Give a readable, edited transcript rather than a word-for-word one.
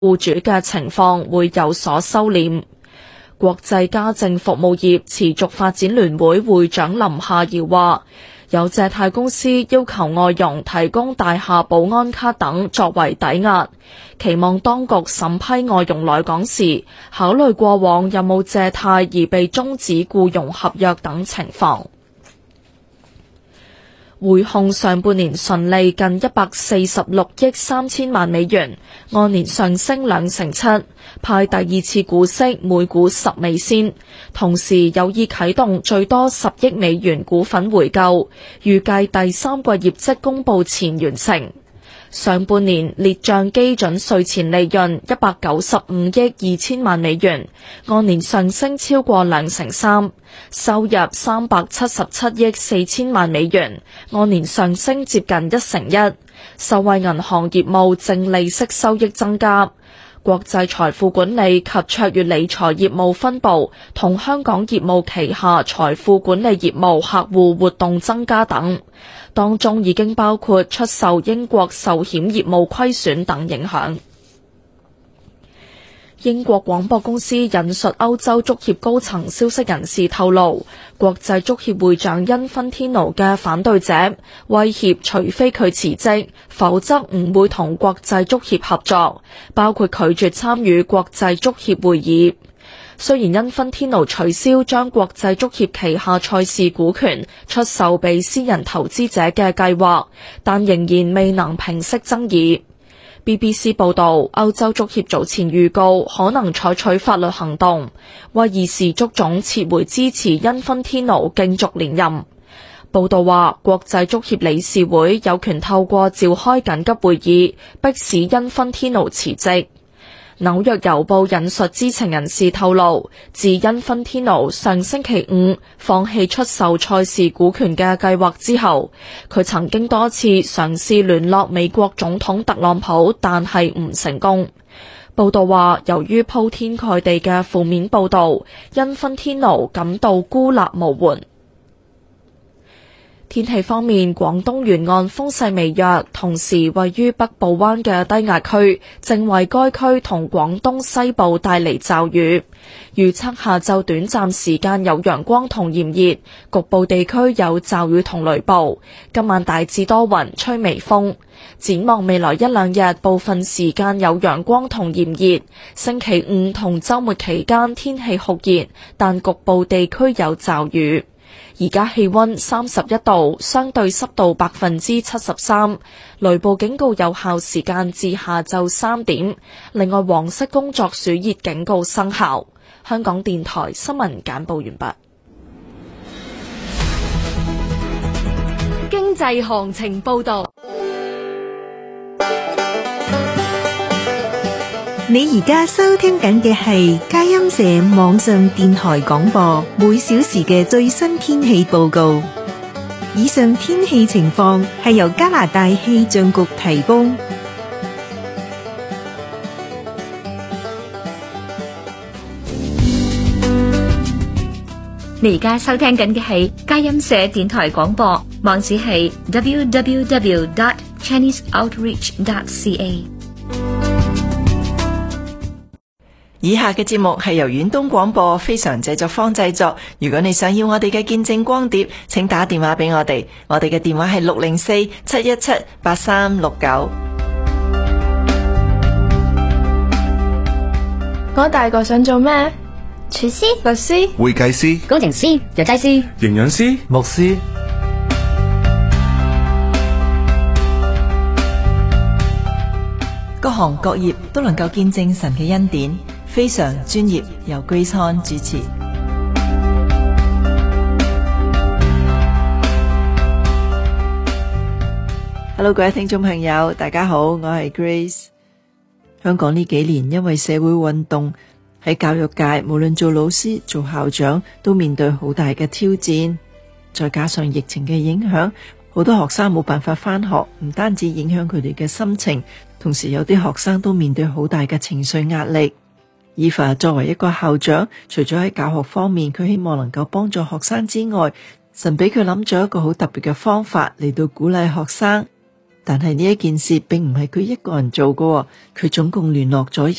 僱主嘅情況會有所收斂。國際家政服務業持續發展聯會會長林夏瑤話，有借貸公司要求外傭提供大廈保安卡等作為抵押，期望當局審批外傭來港時，考慮過往有冇借貸而被終止僱傭合約等情況。匯控上半年純利近146億3千萬美元，按年上升2.7%，派第二次股息每股10美仙，同時有意啟動最多10億美元股份回購，預計第三季業績公佈前完成。上半年列賬基準稅前利潤195億2千萬美元，按年上升超過2.3%，收入377億4千萬美元，按年上升接近1%，受惠銀行業務淨利息收益增加。國際財富管理及卓越理財業務分部同香港業務旗下財富管理業務客戶活動增加等，當中已經包括出售英國壽險業務虧損等影響。英國廣播公司引述歐洲足協高層消息人士透露，國際足協會長因芬天奴嘅反對者威脅，除非佢辭職，否則唔會同國際足協合作，包括拒絕參與國際足協會議。雖然因芬天奴取消將國際足協旗下賽事股權出售俾私人投資者嘅計劃，但仍然未能平息爭議。BBC 報道，歐洲足協早前預告可能採取法律行動，威爾士足總撤回支持因芬天奴競逐連任。報道話，國際足協理事會有權透過召開緊急會議，迫使因芬天奴辭職。紐約郵報引述知情人士透露，自因芬天奴上星期五放棄出售賽事股權嘅計劃之後，佢曾經多次嘗試聯絡美國總統特朗普，但係唔成功。報道話，由於鋪天蓋地嘅負面報道，因芬天奴感到孤立無援。天氣方面，廣東沿岸風勢微弱，同時位於北部灣嘅低壓區正為該區同廣東西部帶嚟驟雨。預測下晝短暫時間有陽光同炎熱，局部地區有驟雨同雷暴。今晚大致多雲，吹微風。展望未來一兩日，部分時間有陽光同炎熱。星期五同週末期間天氣酷熱，但局部地區有驟雨。而家氣溫31度，相對濕度73%，雷暴警告有效時間至下晝3點。另外，黃色工作暑熱警告生效。香港電台新聞簡報完畢。 經濟行情報道。 你而家收聽緊嘅係佳音社網上電台廣播，每小時嘅最新天氣報告。以上天氣情況係由加拿大氣象局提供。 你而家收聽緊嘅係佳音社電台廣播，網址係 www.chineseoutreach.ca。 以下嘅節目係由遠東廣播非常製作方製作。如果你想要我哋嘅見證光碟，請打電話俾我哋。我哋嘅電話係604-717-8369。 我大個想做咩？廚師、律師、 會計師、 工程師、藥劑師、 營養師、牧師。 各行各業都能夠見證神嘅恩典。非常專業，由 Grace Han 主持。Hello， 各位聽眾朋友，大家好，我係 Grace。香港呢幾年因為社會運動，喺教育界無論做老師、做校長，都面對好大嘅挑戰。再加上疫情嘅影響，好多學生冇辦法返學，唔單止影響佢哋嘅心情，同時有啲學生都面對好大嘅情緒壓力。Eva 作為一個校長，除咗喺教學方面，佢希望能夠幫助學生之外，神俾佢諗咗一個好特別嘅方法嚟到鼓勵學生。 但係呢一件事並唔係佢一個人做嘅，佢總共聯絡咗